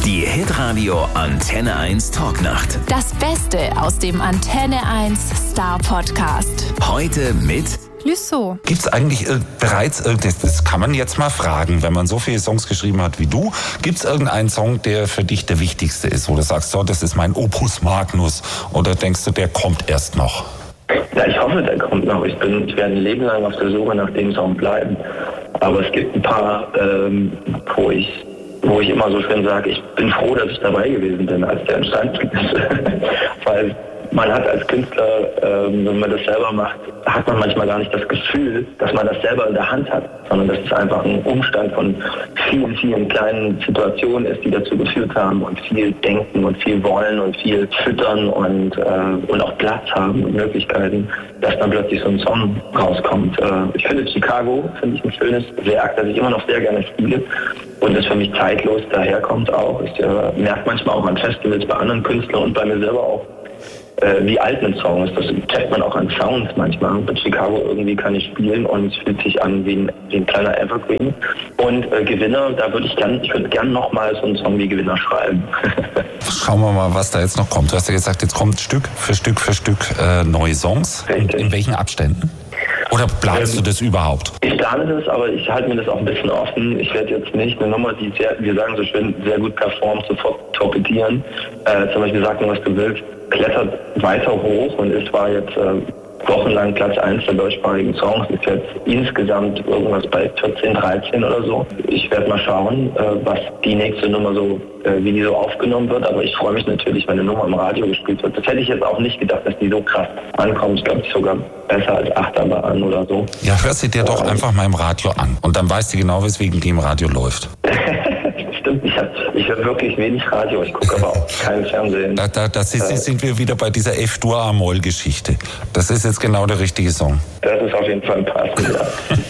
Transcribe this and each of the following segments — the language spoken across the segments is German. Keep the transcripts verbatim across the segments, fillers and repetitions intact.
Die Hitradio Antenne eins Talknacht. Das Beste aus dem Antenne eins Star Podcast. Heute mit Lüssow. Gibt es eigentlich äh, bereits, äh, das, das kann man jetzt mal fragen, wenn man so viele Songs geschrieben hat wie du, gibt es irgendeinen Song, der für dich der wichtigste ist, wo du sagst, so, das ist mein Opus Magnus, oder denkst du, der kommt erst noch? Ja, ich hoffe, der kommt noch. Ich, bin, ich werde ein Leben lang auf der Suche nach dem Song bleiben. Aber es gibt ein paar, ähm, wo ich wo ich immer so schön sage, ich bin froh, dass ich dabei gewesen bin, als der entstanden ist. Weil man hat als Künstler, ähm, wenn man das selber macht, hat man manchmal gar nicht das Gefühl, dass man das selber in der Hand hat, sondern dass es einfach ein Umstand von vielen, vielen kleinen Situationen ist, die dazu geführt haben und viel denken und viel wollen und viel füttern und, äh, und auch Platz haben und Möglichkeiten, dass dann plötzlich so ein Song rauskommt. Äh, ich finde Chicago, finde ich ein schönes Werk, das ich immer noch sehr gerne spiele und das für mich zeitlos daherkommt auch. Ich äh, merke manchmal auch an Festivals bei anderen Künstlern und bei mir selber auch, Äh, wie alt ein Song ist. Das checkt man auch an Sounds manchmal. Bei Chicago irgendwie kann ich spielen und es fühlt sich an wie ein, wie ein kleiner Evergreen. Und äh, Gewinner, da würde ich gern, ich würde gern nochmal so einen Song wie Gewinner schreiben. Schauen wir mal, was da jetzt noch kommt. Du hast ja gesagt, jetzt kommt Stück für Stück für Stück äh, neue Songs. In, in welchen Abständen? Oder planst ähm, du das überhaupt? Ich plane das, aber ich halte mir das auch ein bisschen offen. Ich werde jetzt nicht eine Nummer, die sehr, wir sagen so schön, sehr gut performt, sofort torpedieren. Äh, zum Beispiel Sag mir, was du willst, klettert weiter hoch und ist war jetzt äh, wochenlang Platz eins der deutschsprachigen Songs, ist jetzt insgesamt irgendwas bei vierzehn, dreizehn oder so. Ich werde mal schauen, äh, was die nächste Nummer so, äh, wie die so aufgenommen wird, aber ich freue mich natürlich, wenn eine Nummer im Radio gespielt wird. Das hätte ich jetzt auch nicht gedacht, dass die so krass ankommt. Ich glaube, sogar besser als Achterbahn oder so. Ja, hör sie dir doch ähm, einfach mal im Radio an und dann weißt du genau, weswegen die im Radio läuft. Stimmt, ich, hab, ich höre wirklich wenig Radio, ich gucke aber auch kein Fernsehen. Da, da, das ist, äh, sind wir wieder bei dieser F-Dur-A-Moll-Geschichte. Das ist jetzt genau der richtige Song. Das ist auf jeden Fall ein passend, ja.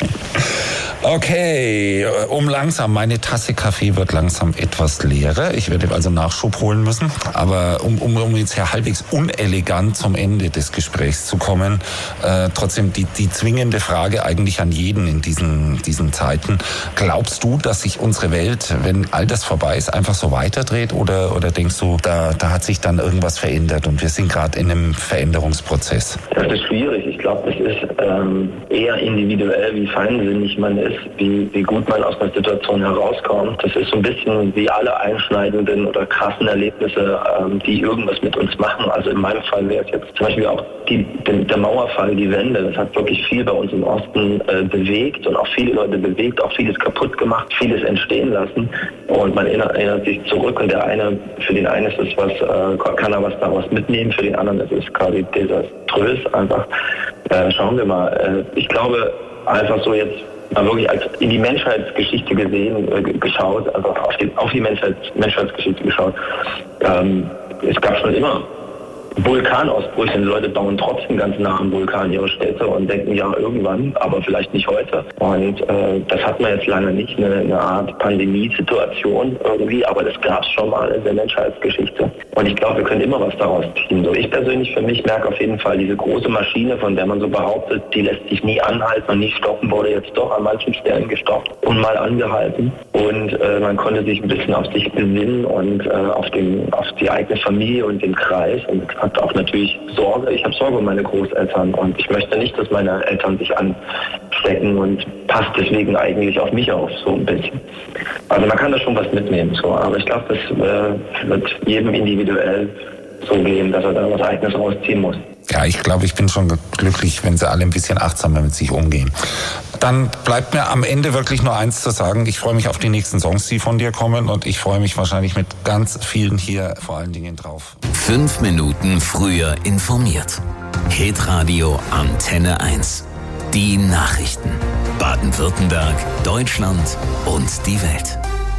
Okay, um langsam, meine Tasse Kaffee wird langsam etwas leerer. Ich werde also Nachschub holen müssen. Aber um, um, um jetzt hier halbwegs unelegant zum Ende des Gesprächs zu kommen, äh, trotzdem die, die zwingende Frage eigentlich an jeden in diesen, diesen Zeiten. Glaubst du, dass sich unsere Welt, wenn all das vorbei ist, einfach so weiterdreht? Oder, oder denkst du, da, da hat sich dann irgendwas verändert und wir sind gerade in einem Veränderungsprozess? Das ist schwierig. Ich glaube, das ist ähm, eher individuell, wie feinsinnig man ist. Wie, wie gut man aus einer Situation herauskommt. Das ist so ein bisschen wie alle einschneidenden oder krassen Erlebnisse, ähm, die irgendwas mit uns machen. Also in meinem Fall wäre es jetzt zum Beispiel auch die, der, der Mauerfall, die Wende. Das hat wirklich viel bei uns im Osten äh, bewegt und auch viele Leute bewegt, auch vieles kaputt gemacht, vieles entstehen lassen. Und man erinnert, erinnert sich zurück und der eine, für den einen ist es was, äh, kann er was daraus mitnehmen, für den anderen ist es quasi desaströs. Einfach äh, schauen wir mal. Äh, ich glaube, einfach so jetzt mal wirklich als in die Menschheitsgeschichte gesehen, äh, geschaut, also auf die, auf die Menschheits, Menschheitsgeschichte geschaut. Ähm, es gab schon immer Vulkanausbrüche. Die Leute bauen trotzdem ganz nah am Vulkan ihre Städte und denken, ja, irgendwann, aber vielleicht nicht heute. Und äh, das hat man jetzt lange nicht, eine, eine Art Pandemiesituation irgendwie, aber das gab es schon mal in der Menschheitsgeschichte. Und ich glaube, wir können immer was daraus ziehen. So, ich persönlich für mich merke auf jeden Fall, diese große Maschine, von der man so behauptet, die lässt sich nie anhalten und nie stoppen, wurde jetzt doch an manchen Stellen gestoppt und mal angehalten. Und äh, man konnte sich ein bisschen auf sich besinnen und äh, auf, den, auf die eigene Familie und den Kreis. Und hat auch natürlich Sorge. Ich habe Sorge um meine Großeltern und ich möchte nicht, dass meine Eltern sich anstecken und passt deswegen eigentlich auf mich auf, so ein bisschen. Also man kann da schon was mitnehmen, so. Aber ich glaube, das äh, wird jedem individuell so gehen, dass er da was Eigenes rausziehen muss. Ja, ich glaube, ich bin schon glücklich, wenn sie alle ein bisschen achtsamer mit sich umgehen. Dann bleibt mir am Ende wirklich nur eins zu sagen. Ich freue mich auf die nächsten Songs, die von dir kommen, und ich freue mich wahrscheinlich mit ganz vielen hier vor allen Dingen drauf. Fünf Minuten früher informiert. Hitradio Antenne eins. Die Nachrichten. Baden-Württemberg, Deutschland und die Welt.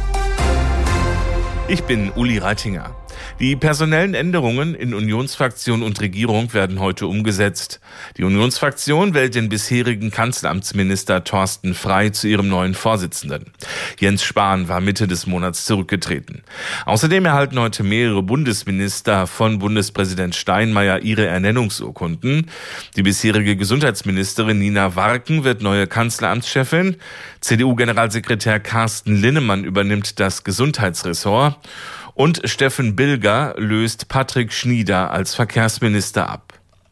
Ich bin Uli Reitinger. Die personellen Änderungen in Unionsfraktion und Regierung werden heute umgesetzt. Die Unionsfraktion wählt den bisherigen Kanzleramtsminister Thorsten Frey zu ihrem neuen Vorsitzenden. Jens Spahn war Mitte des Monats zurückgetreten. Außerdem erhalten heute mehrere Bundesminister von Bundespräsident Steinmeier ihre Ernennungsurkunden. Die bisherige Gesundheitsministerin Nina Warken wird neue Kanzleramtschefin. C D U-Generalsekretär Carsten Linnemann übernimmt das Gesundheitsressort. Und Steffen Bilger löst Patrick Schnieder als Verkehrsminister ab.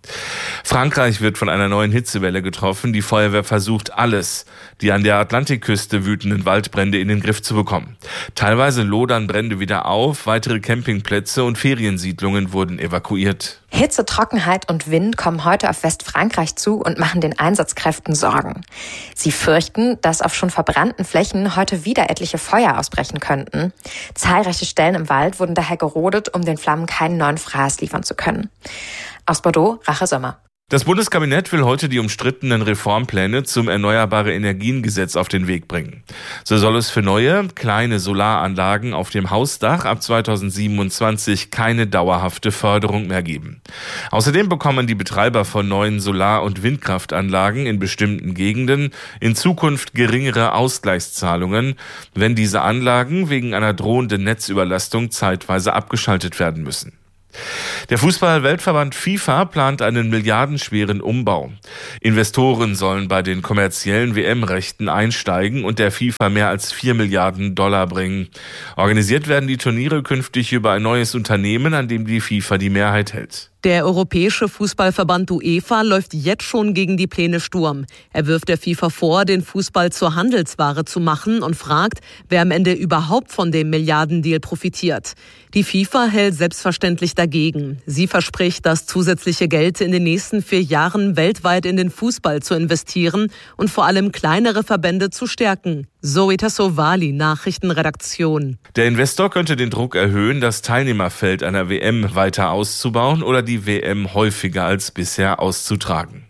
Frankreich wird von einer neuen Hitzewelle getroffen. Die Feuerwehr versucht alles, die an der Atlantikküste wütenden Waldbrände in den Griff zu bekommen. Teilweise lodern Brände wieder auf, weitere Campingplätze und Feriensiedlungen wurden evakuiert. Hitze, Trockenheit und Wind kommen heute auf Westfrankreich zu und machen den Einsatzkräften Sorgen. Sie fürchten, dass auf schon verbrannten Flächen heute wieder etliche Feuer ausbrechen könnten. Zahlreiche Stellen im Wald wurden daher gerodet, um den Flammen keinen neuen Fraß liefern zu können. Aus Bordeaux, Rache Sommer. Das Bundeskabinett will heute die umstrittenen Reformpläne zum Erneuerbare-Energien-Gesetz auf den Weg bringen. So soll es für neue, kleine Solaranlagen auf dem Hausdach ab zweitausendsiebenundzwanzig keine dauerhafte Förderung mehr geben. Außerdem bekommen die Betreiber von neuen Solar- und Windkraftanlagen in bestimmten Gegenden in Zukunft geringere Ausgleichszahlungen, wenn diese Anlagen wegen einer drohenden Netzüberlastung zeitweise abgeschaltet werden müssen. Der Fußball-Weltverband FIFA plant einen milliardenschweren Umbau. Investoren sollen bei den kommerziellen W M-Rechten einsteigen und der FIFA mehr als vier Milliarden Dollar bringen. Organisiert werden die Turniere künftig über ein neues Unternehmen, an dem die FIFA die Mehrheit hält. Der Europäische Fußballverband UEFA läuft jetzt schon gegen die Pläne Sturm. Er wirft der FIFA vor, den Fußball zur Handelsware zu machen und fragt, wer am Ende überhaupt von dem Milliardendeal profitiert. Die FIFA hält selbstverständlich dagegen. Sie verspricht, das zusätzliche Geld in den nächsten vier Jahren weltweit in den Fußball zu investieren und vor allem kleinere Verbände zu stärken. Zoe Tassovali, Nachrichtenredaktion. Der Investor könnte den Druck erhöhen, das Teilnehmerfeld einer W M weiter auszubauen oder die W M häufiger als bisher auszutragen.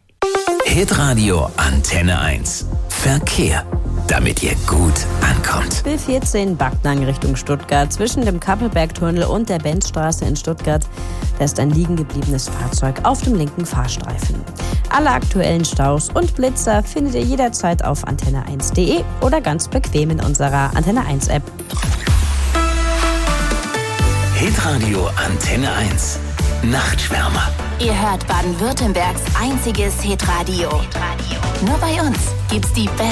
Hitradio Antenne eins. Verkehr, damit ihr gut ankommt. B vierzehn Backnang Richtung Stuttgart. Zwischen dem Kappelbergtunnel und der Benzstraße in Stuttgart lässt ein liegen gebliebenes Fahrzeug auf dem linken Fahrstreifen. Alle aktuellen Staus und Blitzer findet ihr jederzeit auf antenne eins punkt de oder ganz bequem in unserer Antenne eins App. Hitradio Antenne eins. Nachtschwärmer. Ihr hört Baden-Württembergs einziges Hitradio. Nur bei uns gibt's die besten